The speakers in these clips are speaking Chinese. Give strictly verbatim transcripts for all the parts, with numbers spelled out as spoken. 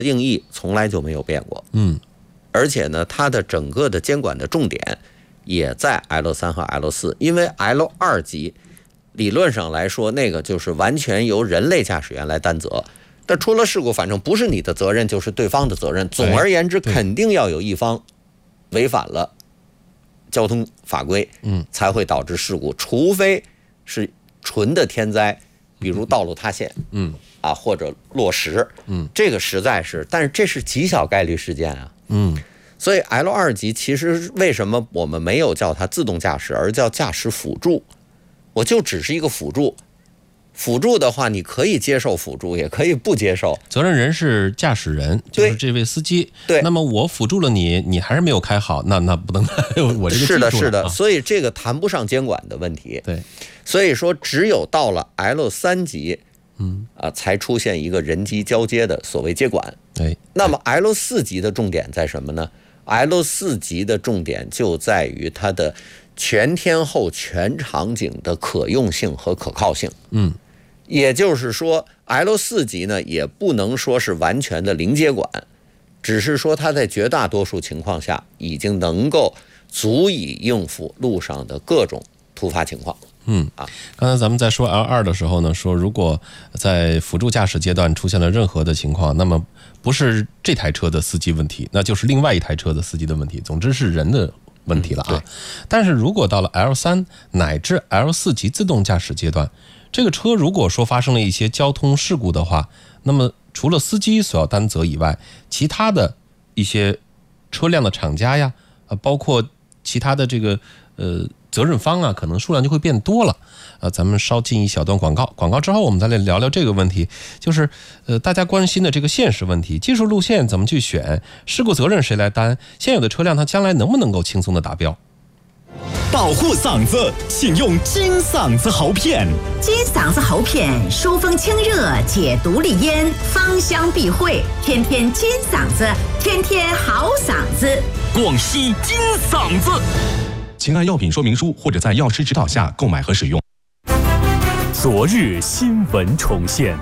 定义从来就没有变过。 嗯， 而且呢，它的整个的监管的重点也在 L 三 和 L 四，因为 L 二级理论上来说，那个就是完全由人类驾驶员来担责。但出了事故，反正不是你的责任，就是对方的责任。总而言之，肯定要有一方违反了交通法规， 嗯， 才会导致事故，除非是纯的天灾，比如道路塌陷， 嗯， 啊，或者落石， 嗯， 这个实在是，但是这是极小概率事件啊， 嗯， 所以 L 二级其实为什么我们没有叫它自动驾驶，而叫驾驶辅助？我就只是一个辅助。辅助的话，你可以接受辅助，也可以不接受。 责任人是驾驶人，就是这位司机。 对， 那么我辅助了你，你还是没有开好，那那不能我这个是的，是的， 啊、 所以这个谈不上监管的问题。 对， 所以说只有到了 L 三级， 嗯啊，才出现一个人机交接的所谓接管。 对， 那么 L 四级的重点在什么呢 ？L 四级的重点就在于它的全天候、全场景的可用性和可靠性。 嗯。 也就是说 L 四级呢也不能说是完全的零接管，只是说它在绝大多数情况下已经能够足以应付路上的各种突发情况。 嗯啊，刚才咱们在说 L 二的时候呢，说如果在辅助驾驶阶段出现了任何的情况，那么不是这台车的司机问题，那就是另外一台车的司机的问题，总之是人的问题了啊。但是如果到了 L 三 乃至 L 四 级自动驾驶阶段，这个车如果说发生了一些交通事故的话，那么除了司机所要担责以外，其他的一些车辆的厂家呀，呃，包括其他的这个呃责任方啊，可能数量就会变多了。呃，咱们稍进一小段广告，广告之后我们再来聊聊这个问题，就是呃大家关心的这个现实问题：技术路线怎么去选，事故责任谁来担，现有的车辆它将来能不能够轻松的达标？ 保护嗓子，请用金嗓子喉片。 金嗓子喉片疏风清热，解毒利咽，芳香避秽，天天金嗓子，天天好嗓子。 广西金嗓子，请按药品说明书或者在药师指导下购买和使用。昨日新闻重现。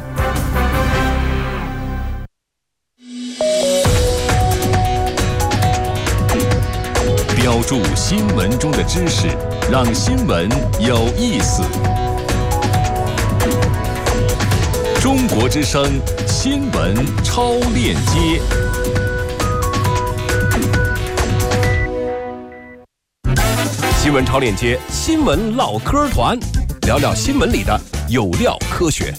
标注新闻中的知识，让新闻有意思。中国之声新闻超链接。新闻超链接，新闻唠嗑团，聊聊新闻里的有料科学。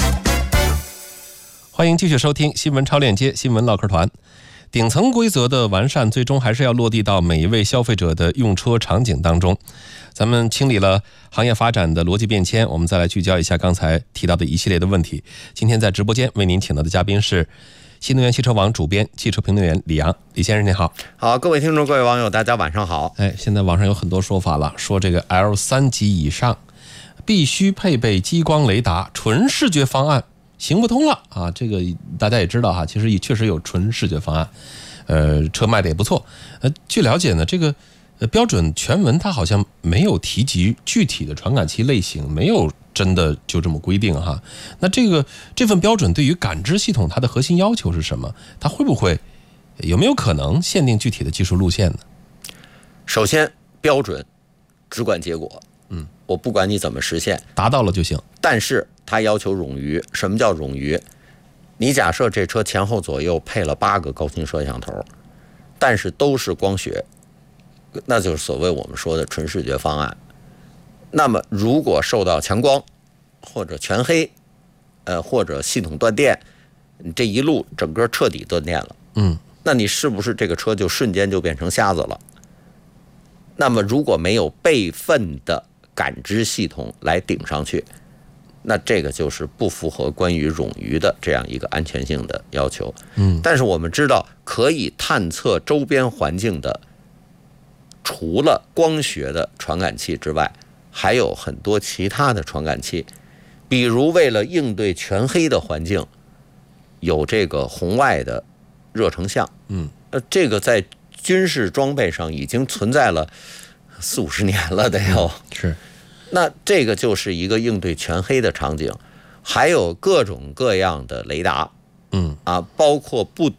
欢迎继续收听新闻超链接，新闻唠嗑团。顶层规则的完善，最终还是要落地到每一位消费者的用车场景当中。咱们清理了行业发展的逻辑变迁，我们再来聚焦一下刚才提到的一系列的问题。今天在直播间为您请到的嘉宾是新能源汽车网主编、汽车评论员李阳。李先生您好。 好，各位听众、各位网友，大家晚上好。 哎，现在网上有很多说法了，说这个 L 三 级以上必须配备激光雷达，纯视觉方案行不通了啊！这个大家也知道哈，其实确实有纯视觉方案，呃，车卖的也不错。呃，据了解呢，这个呃标准全文它好像没有提及具体的传感器类型，没有真的就这么规定哈。那这个这份标准对于感知系统它的核心要求是什么？它会不会有没有可能限定具体的技术路线呢？ 首先，标准只管结果， 嗯， 我不管你怎么实现， 达到了就行。 但是它要求冗余。什么叫冗余？你假设这车前后左右配了八个高清摄像头，但是都是光学，那就是所谓我们说的纯视觉方案。那么如果受到强光或者全黑，呃，或者系统断电，你这一路整个彻底断电了， 嗯， 那你是不是这个车就瞬间就变成瞎子了？那么如果没有备份的感知系统来顶上去，那这个就是不符合关于冗余的这样一个安全性的要求。 嗯， 但是我们知道，可以探测周边环境的，除了光学的传感器之外，还有很多其他的传感器，比如为了应对全黑的环境，有这个红外的热成像。 嗯， 呃，这个在军事装备上已经存在了四五十年了，得有。 是。 那这个就是一个应对全黑的场景，还有各种各样的雷达， 嗯啊，包括不